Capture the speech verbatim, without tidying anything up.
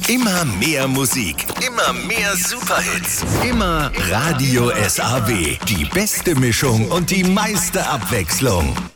Immer mehr Musik, immer mehr Superhits, immer Radio S A W. Die beste Mischung und die meiste Abwechslung.